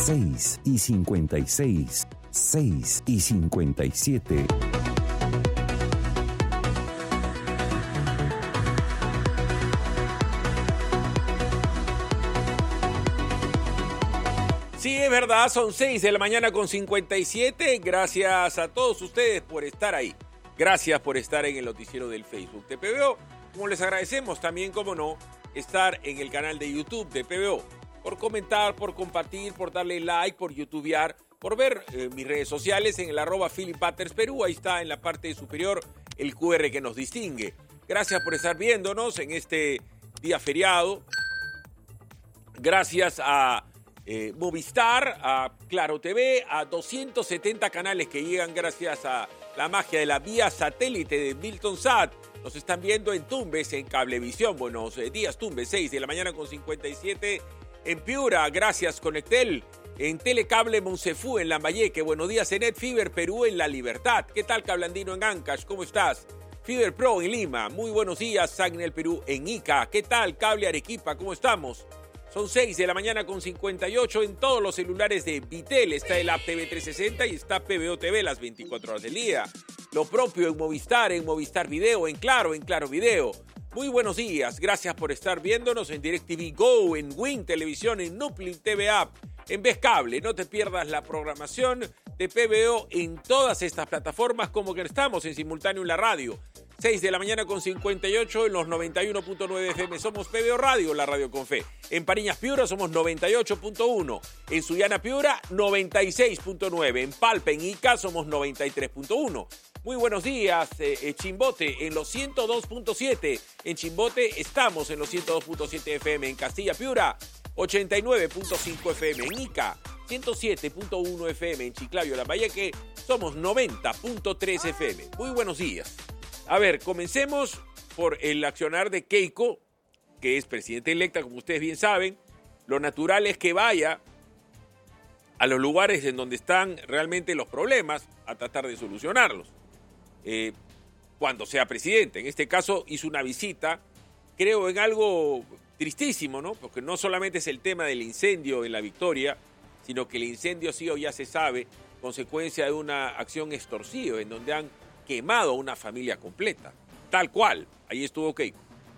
6:56, 6:57. Sí, es verdad, son 6 de la mañana con 57. Gracias a todos ustedes por estar ahí. Gracias por estar en el noticiero del Facebook de PBO. Como les agradecemos también, como no, estar en el canal de YouTube de PBO. Por comentar, por compartir, por darle like, por youtubear, por ver mis redes sociales en el @PhilipButtersPerú. Ahí está en la parte superior el QR que nos distingue. Gracias por estar viéndonos en este día feriado. Gracias a Movistar, a Claro TV, a 270 canales que llegan gracias a la magia de la vía satélite de Miltonsat. Nos están viendo en Tumbes, en Cablevisión. Buenos días, Tumbes, 6 de la mañana con 57. En Piura, gracias Conectel. En Telecable Monsefú, en Lambayeque. Buenos días, en NetFiber Perú, en La Libertad. ¿Qué tal, Cablandino, en Ancash? ¿Cómo estás? Fiber Pro en Lima. Muy buenos días, Sagnel Perú, en Ica. ¿Qué tal, Cable Arequipa? ¿Cómo estamos? Son 6 de la mañana con 58 en todos los celulares de Vitel. Está el app TV 360 y está PBO TV las 24 horas del día. Lo propio en Movistar Video, en Claro Video. Muy buenos días, gracias por estar viéndonos en DirecTV Go, en Win Televisión, en Nuplin TV App, en Vez Cable. No te pierdas la programación de PBO en todas estas plataformas, como que estamos en simultáneo en la radio. 6 de la mañana con 58 en los 91.9 FM. Somos PBO Radio, la radio con fe. En Pariñas Piura somos 98.1. En Sullana Piura, 96.9. En Palpa, en Ica, somos 93.1. Muy buenos días, Chimbote, en los 102.7. En Chimbote estamos en los 102.7 FM. En Castilla Piura, 89.5 FM. En Ica, 107.1 FM. En Chiclayo, Lambayeque, somos 90.3 FM. Muy buenos días. A ver, comencemos por el accionar de Keiko, que es presidenta electa, como ustedes bien saben. Lo natural es que vaya a los lugares en donde están realmente los problemas a tratar de solucionarlos. Cuando sea presidente. En este caso hizo una visita, creo, en algo tristísimo, ¿no? Porque no solamente es el tema del incendio en La Victoria, sino que el incendio ha sido, ya se sabe, consecuencia de una acción extorsiva en donde han quemado a una familia completa. Tal cual. Ahí estuvo Keiko.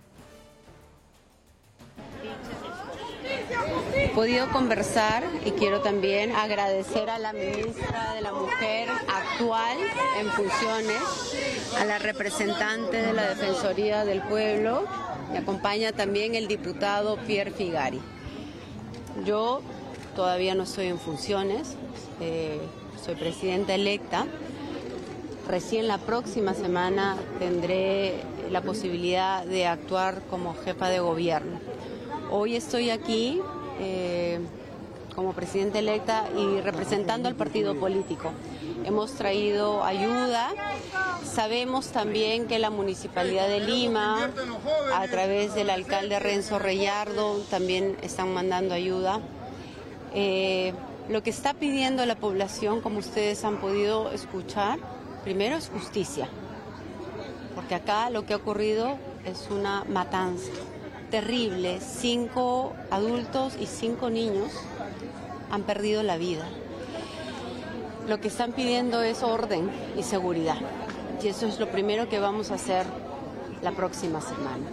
He podido conversar y quiero también agradecer a la ministra de la Mujer actual en funciones, a la representante de la Defensoría del Pueblo. Me acompaña también el diputado Pierre Figari. Yo todavía no estoy en funciones, soy presidenta electa. Recién la próxima semana tendré la posibilidad de actuar como jefa de gobierno. Hoy estoy aquí como presidenta electa y representando al partido político. Hemos traído ayuda. Sabemos también que la Municipalidad de Lima, a través del alcalde Renzo Reyardo, también están mandando ayuda. Lo que está pidiendo la población, como ustedes han podido escuchar, primero es justicia, porque acá lo que ha ocurrido es una matanza terrible. 5 adultos y 5 niños han perdido la vida. Lo que están pidiendo es orden y seguridad, y eso es lo primero que vamos a hacer la próxima semana.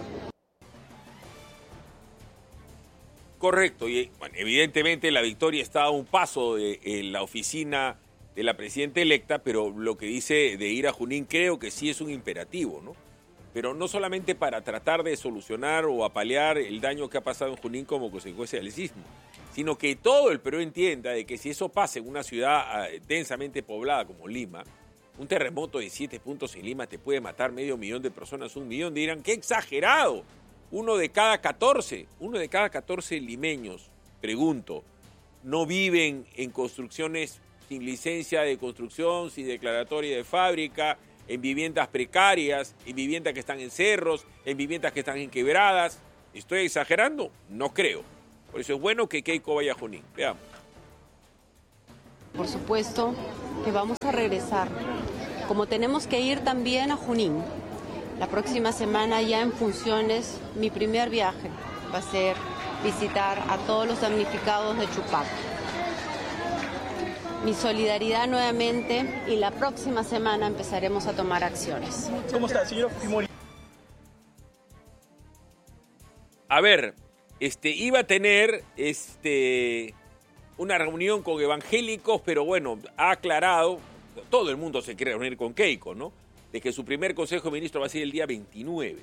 Correcto, y bueno, evidentemente La Victoria está a un paso de la oficina de la presidenta electa, pero lo que dice de ir a Junín creo que sí es un imperativo, ¿no? Pero no solamente para tratar de solucionar o apalear el daño que ha pasado en Junín como consecuencia del sismo, sino que todo el Perú entienda de que si eso pasa en una ciudad densamente poblada como Lima, un terremoto de 7 puntos en Lima te puede matar 500.000 de personas, 1 millón, dirán, ¡qué exagerado! Uno de cada 14 limeños, pregunto, no viven en construcciones sin licencia de construcción, sin declaratoria de fábrica, en viviendas precarias, en viviendas que están en cerros, en viviendas que están en quebradas. ¿Estoy exagerando? No creo. Por eso es bueno que Keiko vaya a Junín. Veamos. Por supuesto que vamos a regresar, como tenemos que ir también a Junín. La próxima semana ya en funciones, mi primer viaje va a ser visitar a todos los damnificados de Chupaco. mi solidaridad nuevamente y la próxima semana empezaremos a tomar acciones. ¿Cómo está, señor Fujimori? A ver, iba a tener una reunión con evangélicos, pero bueno, ha aclarado, todo el mundo se quiere reunir con Keiko, ¿no? De que su primer Consejo de Ministros va a ser el día 29.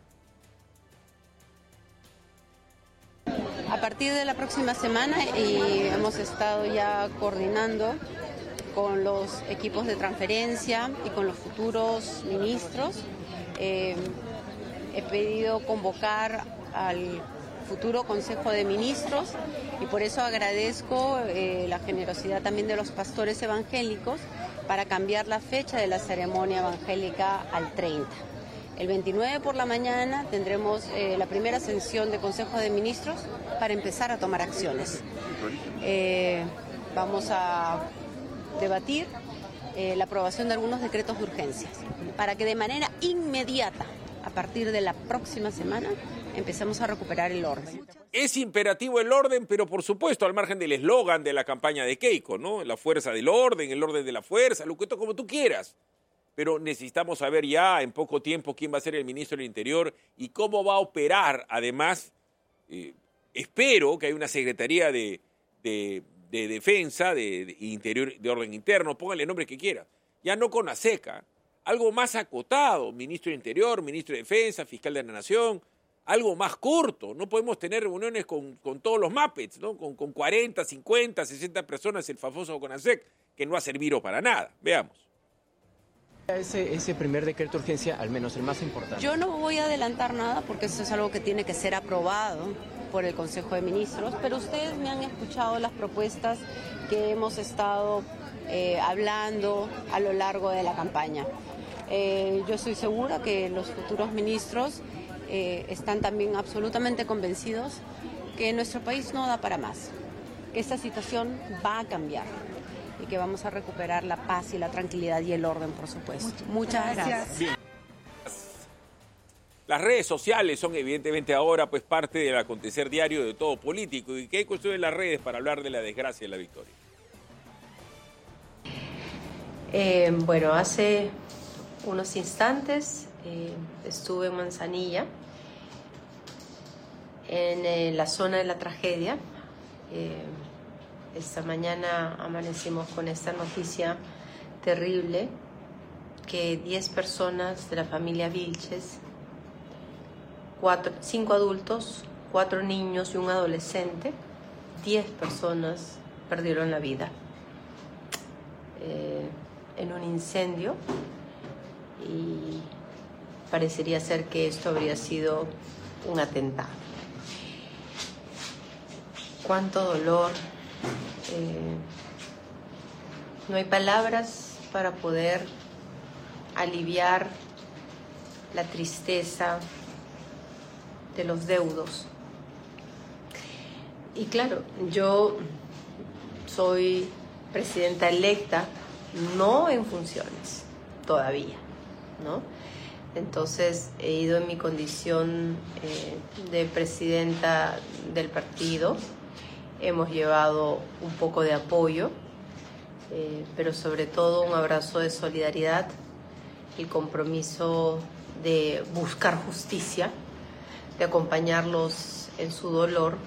A partir de la próxima semana y hemos estado ya coordinando con los equipos de transferencia y con los futuros ministros. He pedido convocar al futuro Consejo de Ministros y por eso agradezco la generosidad también de los pastores evangélicos para cambiar la fecha de la ceremonia evangélica al 30. El 29 por la mañana tendremos la primera sesión de Consejo de Ministros para empezar a tomar acciones. Vamos a debatir la aprobación de algunos decretos de urgencias para que de manera inmediata, a partir de la próxima semana, empecemos a recuperar el orden. Es imperativo el orden, pero por supuesto al margen del eslogan de la campaña de Keiko, ¿no? La fuerza del orden, el orden de la fuerza, lo que tú, como tú quieras. Pero necesitamos saber ya en poco tiempo quién va a ser el ministro del Interior y cómo va a operar. Además, espero que haya una Secretaría de Defensa, de Interior, de Orden Interno, póngale el nombre que quiera. Ya no con ASECA, algo más acotado, ministro del Interior, ministro de Defensa, fiscal de la Nación, algo más corto. No podemos tener reuniones con todos los Muppets, ¿no? Con 40, 50, 60 personas, el famoso CONASEC, que no ha servido para nada. Veamos. Ese primer decreto de urgencia, al menos el más importante. Yo no voy a adelantar nada porque eso es algo que tiene que ser aprobado por el Consejo de Ministros, pero ustedes me han escuchado las propuestas que hemos estado hablando a lo largo de la campaña. Yo estoy segura que los futuros ministros están también absolutamente convencidos que nuestro país no da para más, que esta situación va a cambiar y que vamos a recuperar la paz y la tranquilidad y el orden, por supuesto. Muchas gracias. Bien. Las redes sociales son evidentemente ahora pues parte del acontecer diario de todo político. ¿Y qué hay cuestión en las redes para hablar de la desgracia y la victoria? Bueno, hace unos instantes estuve en Manzanilla, en la zona de la tragedia. Esta mañana amanecimos con esta noticia terrible, que 10 personas de la familia Vilches, 5 adultos, 4 niños y un adolescente, 10 personas perdieron la vida en un incendio, y parecería ser que esto habría sido un atentado. Cuánto dolor. No hay palabras para poder aliviar la tristeza de los deudos. Y claro, yo soy presidenta electa, no en funciones todavía, ¿no? Entonces he ido en mi condición de presidenta del partido. Hemos llevado un poco de apoyo, pero sobre todo un abrazo de solidaridad, el compromiso de buscar justicia, de acompañarlos en su dolor.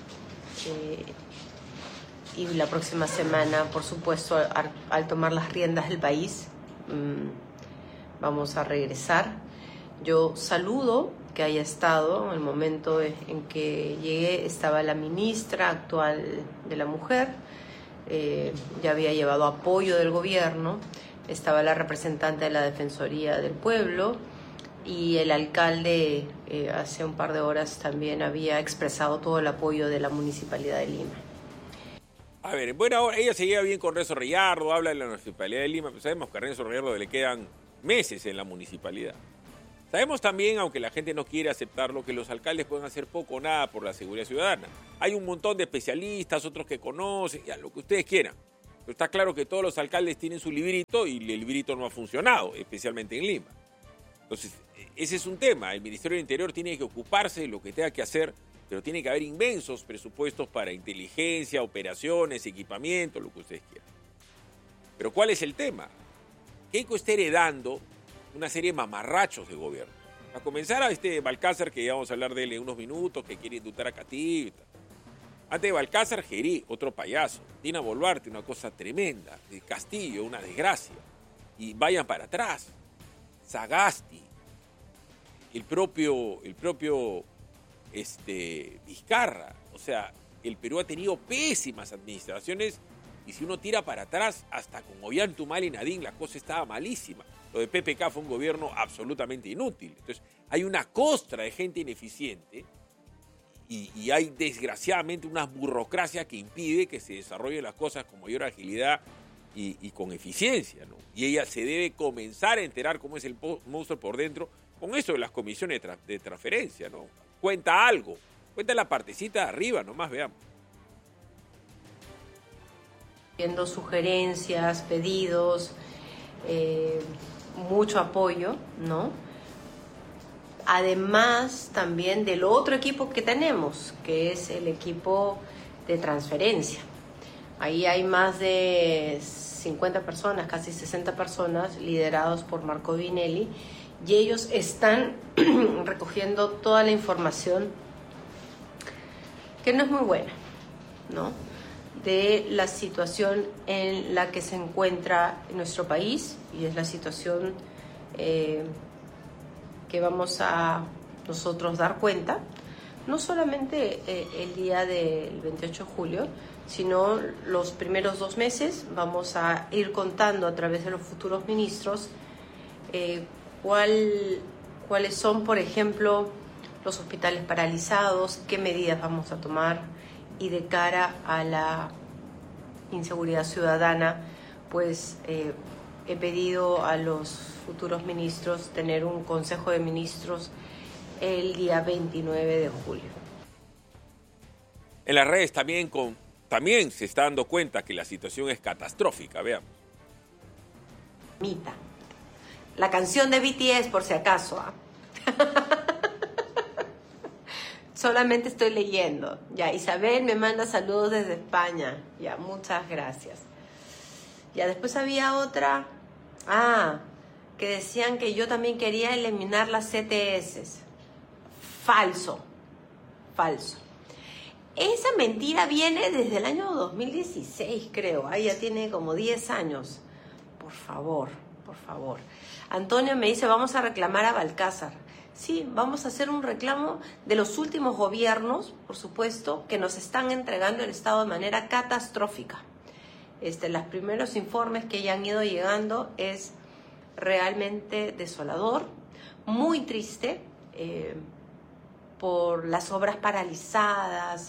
Y la próxima semana, por supuesto, al tomar las riendas del país, vamos a regresar. Yo saludo que haya estado en el momento en que llegué, estaba la ministra actual de la Mujer, ya había llevado apoyo del gobierno, estaba la representante de la Defensoría del Pueblo, y el alcalde hace un par de horas también había expresado todo el apoyo de la Municipalidad de Lima. A ver, bueno, ella se lleva bien con Renzo Reyardo, habla de la Municipalidad de Lima, pero sabemos que a Renzo Reyardo le quedan meses en la municipalidad. Sabemos también, aunque la gente no quiere aceptarlo, que los alcaldes pueden hacer poco o nada por la seguridad ciudadana. Hay un montón de especialistas, otros que conocen, ya, lo que ustedes quieran. Pero está claro que todos los alcaldes tienen su librito y el librito no ha funcionado, especialmente en Lima. Entonces, ese es un tema. El Ministerio del Interior tiene que ocuparse de lo que tenga que hacer, pero tiene que haber inmensos presupuestos para inteligencia, operaciones, equipamiento, lo que ustedes quieran. Pero ¿cuál es el tema? Keiko está heredando una serie de mamarrachos de gobierno. A comenzar a Balcázar, que ya vamos a hablar de él en unos minutos, que quiere indultar a Castillo y tal. Antes de Balcázar, Gerí, otro payaso. Dina Boluarte, una cosa tremenda. De Castillo, una desgracia. Y vayan para atrás. Sagasti. El propio Vizcarra. O sea, el Perú ha tenido pésimas administraciones y si uno tira para atrás, hasta con Ollantaytambo y Nadine la cosa estaba malísima. Lo de PPK fue un gobierno absolutamente inútil. Entonces, hay una costra de gente ineficiente y hay desgraciadamente una burocracia que impide que se desarrollen las cosas con mayor agilidad y con eficiencia, ¿no? Y ella se debe comenzar a enterar cómo es el monstruo por dentro con eso de las comisiones de transferencia, ¿no? Cuenta algo, cuenta la partecita de arriba, nomás veamos. Viendo sugerencias, pedidos, mucho apoyo, ¿no? Además también del otro equipo que tenemos, que es el equipo de transferencia. Ahí hay más de 50 personas, casi 60 personas, liderados por Marco Vinelli, y ellos están recogiendo toda la información que no es muy buena, ¿no?, de la situación en la que se encuentra nuestro país, y es la situación que vamos a nosotros dar cuenta, no solamente el día del 28 de julio, sino los primeros 2 meses. Vamos a ir contando a través de los futuros ministros cuáles son, por ejemplo, los hospitales paralizados, qué medidas vamos a tomar, y de cara a la inseguridad ciudadana, pues he pedido a los futuros ministros tener un consejo de ministros el día 29 de julio. En las redes también se está dando cuenta que la situación es catastrófica, veamos. Mita. La canción de BTS, por si acaso, ¿ah? Solamente estoy leyendo. Ya, Isabel me manda saludos desde España. Ya, muchas gracias. Ya, después había otra. Que decían que yo también quería eliminar las CTS. Falso. Esa mentira viene desde el año 2016, creo. Ahí ya tiene como 10 años. Por favor. Antonio me dice, vamos a reclamar a Balcázar. Sí, vamos a hacer un reclamo de los últimos gobiernos, por supuesto, que nos están entregando el Estado de manera catastrófica. Los primeros informes que ya han ido llegando es realmente desolador, muy triste, por las obras paralizadas.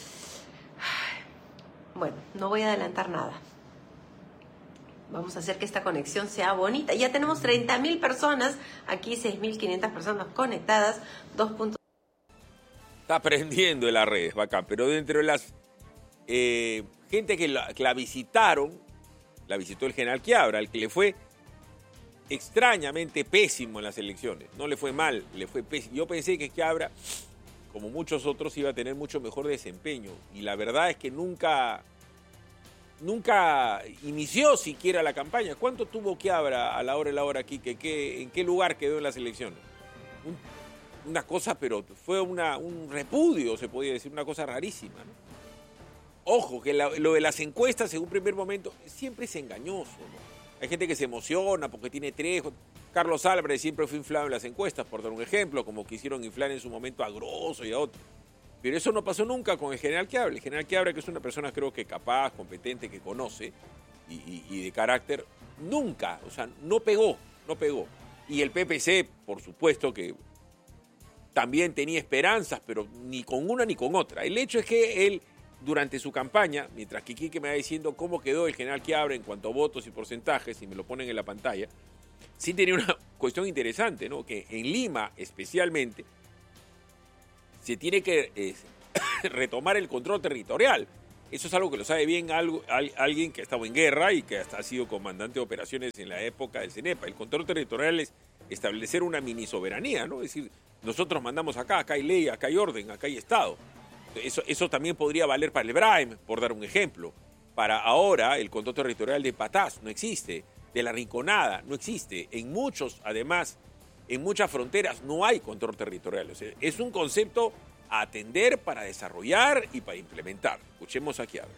Bueno, no voy a adelantar nada. Vamos a hacer que esta conexión sea bonita. Ya tenemos 30,000 personas, aquí 6,500 personas conectadas, 2 puntos. Está aprendiendo en las redes, bacán, pero dentro de las gente que la visitaron, la visitó el general Quiabra, al que le fue extrañamente pésimo en las elecciones. No le fue mal, le fue pésimo. Yo pensé que Quiabra, como muchos otros, iba a tener mucho mejor desempeño, y la verdad es que nunca inició siquiera la campaña. ¿Cuánto tuvo Quiabra a la hora aquí? ¿En qué lugar quedó en las elecciones? Una cosa, pero fue un repudio, se podía decir, una cosa rarísima, ¿no? Ojo, que lo de las encuestas en un primer momento siempre es engañoso, ¿no? Hay gente que se emociona porque tiene 3. Carlos Álvarez siempre fue inflado en las encuestas, por dar un ejemplo, como quisieron inflar en su momento a Grosso y a otros. Pero eso no pasó nunca con el general Quiabra. El general Quiabra, que es una persona creo que capaz, competente, que conoce y de carácter, nunca, o sea, no pegó. Y el PPC, por supuesto que también tenía esperanzas, pero ni con una ni con otra. El hecho es que él, durante su campaña, mientras que Quique me va diciendo cómo quedó el general Quiabra en cuanto a votos y porcentajes, y me lo ponen en la pantalla, sí tenía una cuestión interesante, ¿no? Que en Lima, especialmente, se tiene que retomar el control territorial. Eso es algo que lo sabe bien alguien que ha estado en guerra y que hasta ha sido comandante de operaciones en la época del CENEPA. El control territorial es establecer una mini soberanía, ¿no? Es decir, nosotros mandamos acá hay ley, acá hay orden, acá hay Estado. Eso también podría valer para el Braem, por dar un ejemplo. para ahora el control territorial de Patás, no existe, de La Rinconada, no existe. En muchas fronteras no hay control territorial. O sea, es un concepto a atender para desarrollar y para implementar. Escuchemos aquí ahora.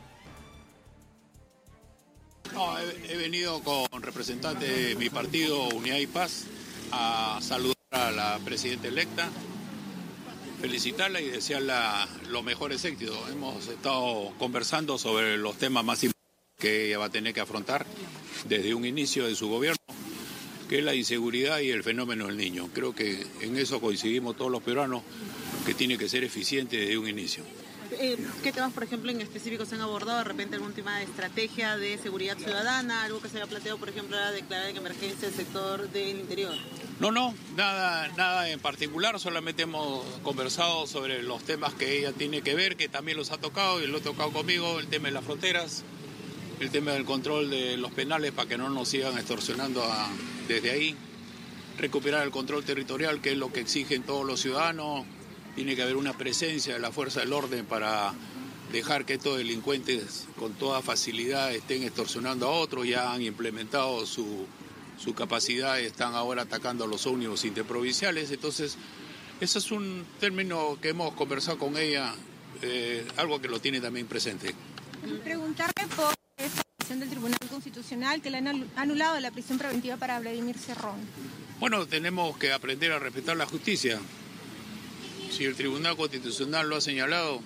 No, he venido con representantes de mi partido Unidad y Paz a saludar a la presidenta electa, felicitarla y desearla los mejores éxitos. Hemos estado conversando sobre los temas más importantes que ella va a tener que afrontar desde un inicio de su gobierno, que es la inseguridad y el fenómeno del niño. Creo que en eso coincidimos todos los peruanos, que tiene que ser eficiente desde un inicio. ¿Qué temas, por ejemplo, en específico se han abordado? ¿De repente algún tema de estrategia de seguridad ciudadana? ¿Algo que se había planteado, por ejemplo, era declarar en emergencia el sector del interior? No, nada en particular. Solamente hemos conversado sobre los temas que ella tiene que ver, que también los ha tocado y lo ha tocado conmigo, el tema de las fronteras, el tema del control de los penales para que no nos sigan extorsionando desde ahí, recuperar el control territorial, que es lo que exigen todos los ciudadanos. Tiene que haber una presencia de la fuerza del orden para dejar que estos delincuentes con toda facilidad estén extorsionando a otros. Ya han implementado su capacidad y están ahora atacando a los ómnibus interprovinciales. Entonces, ese es un término que hemos conversado con ella, algo que lo tiene también presente. Preguntarle por esta decisión del Tribunal Constitucional que le han anulado la prisión preventiva para Vladimir Cerrón. Bueno, tenemos que aprender a respetar la justicia. Si el Tribunal Constitucional lo ha señalado...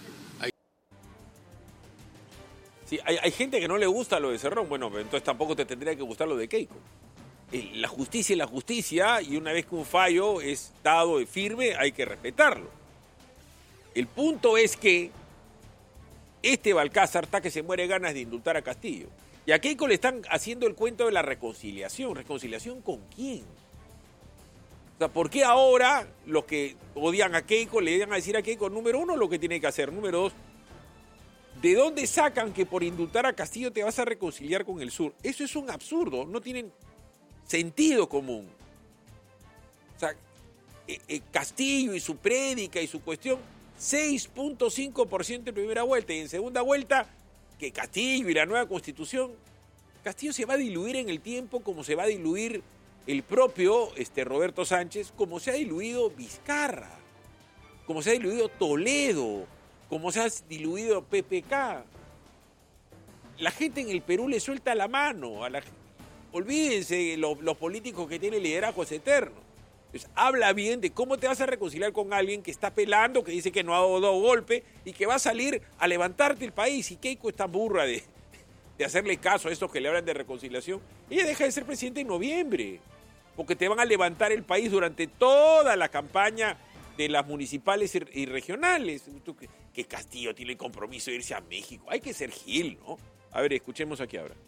Sí, hay gente que no le gusta lo de Cerrón, bueno, pero entonces tampoco te tendría que gustar lo de Keiko. La justicia es la justicia y una vez que un fallo es dado firme hay que respetarlo. El punto es que este Balcázar está que se muere ganas de indultar a Castillo. Y a Keiko le están haciendo el cuento de la reconciliación. ¿Reconciliación con quién? O sea, ¿por qué ahora los que odian a Keiko le van a decir a Keiko, número uno, lo que tiene que hacer? Número dos, ¿de dónde sacan que por indultar a Castillo te vas a reconciliar con el sur? Eso es un absurdo, no tienen sentido común. O sea, Castillo y su prédica y su cuestión, 6.5% en primera vuelta y en segunda vuelta, que Castillo y la nueva Constitución, Castillo se va a diluir en el tiempo como se va a diluir el propio Roberto Sánchez, como se ha diluido Vizcarra, como se ha diluido Toledo, como se ha diluido PPK. La gente en el Perú le suelta la mano. Olvídense los políticos que tienen liderazgos eternos. Entonces, habla bien de cómo te vas a reconciliar con alguien que está pelando, que dice que no ha dado golpe y que va a salir a levantarte el país. Y Keiko está burra de hacerle caso a estos que le hablan de reconciliación. Ella deja de ser presidente en noviembre, porque te van a levantar el país durante toda la campaña de las municipales y regionales. Que Castillo tiene el compromiso de irse a México. Hay que ser gil, ¿no? A ver, escuchemos aquí ahora.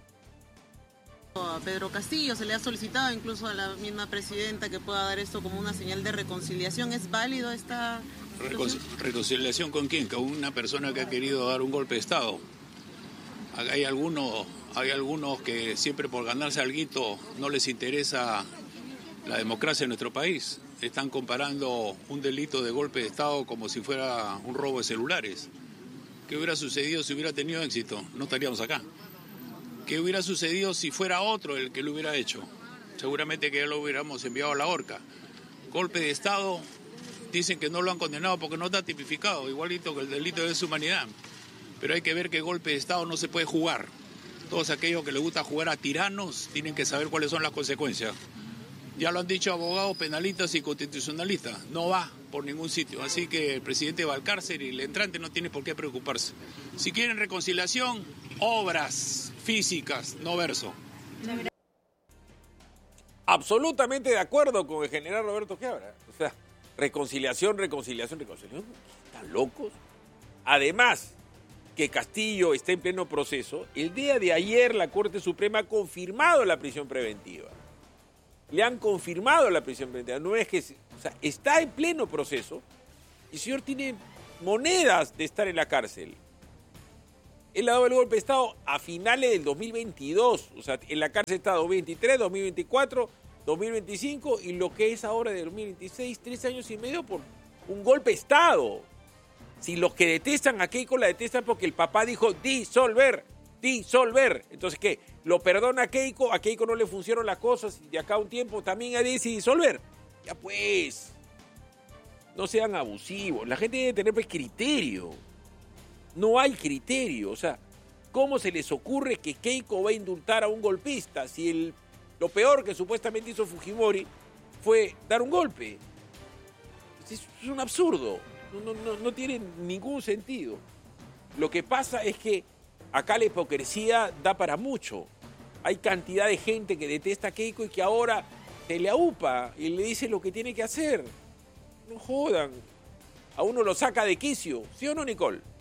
A Pedro Castillo se le ha solicitado incluso a la misma presidenta que pueda dar esto como una señal de reconciliación. ¿Es válido esta ¿Reconciliación con quién? Con una persona que ha querido dar un golpe de Estado. Hay algunos que siempre por ganarse alguito no les interesa la democracia en nuestro país. Están comparando un delito de golpe de Estado como si fuera un robo de celulares. ¿Qué hubiera sucedido si hubiera tenido éxito? No estaríamos acá. ¿Qué hubiera sucedido si fuera otro el que lo hubiera hecho? Seguramente que ya lo hubiéramos enviado a la horca. Golpe de Estado, dicen que no lo han condenado porque no está tipificado, igualito que el delito de deshumanidad. Pero hay que ver que golpe de Estado no se puede jugar. Todos aquellos que les gusta jugar a tiranos tienen que saber cuáles son las consecuencias. Ya lo han dicho abogados penalistas y constitucionalistas, no va por ningún sitio. Así que el presidente va al cárcel y el entrante no tiene por qué preocuparse. Si quieren reconciliación, obras físicas, no verso. Absolutamente de acuerdo con el general Roberto Quiabra. O sea, reconciliación. ¿Están locos? Además, que Castillo está en pleno proceso, el día de ayer la Corte Suprema ha confirmado la prisión preventiva. Le han confirmado la prisión preventiva. No es que, o sea, está en pleno proceso y el señor tiene monedas de estar en la cárcel. Él ha dado el golpe de Estado a finales del 2022. O sea, en la cárcel está 2023, 2024, 2025 y lo que es ahora de 2026, 3 años y medio por un golpe de Estado. Si los que detestan a Keiko la detestan porque el papá dijo disolver. Entonces, ¿qué? ¿Lo perdona a Keiko no le funcionan las cosas y de acá a un tiempo también hay que disolver? Ya pues, no sean abusivos. La gente debe tener pues criterio. No hay criterio. O sea, ¿cómo se les ocurre que Keiko va a indultar a un golpista si lo peor que supuestamente hizo Fujimori fue dar un golpe? Es un absurdo. No tiene ningún sentido. Lo que pasa es que acá la hipocresía da para mucho. Hay cantidad de gente que detesta a Keiko y que ahora se le aupa y le dice lo que tiene que hacer. No jodan. A uno lo saca de quicio. ¿Sí o no, Nicole?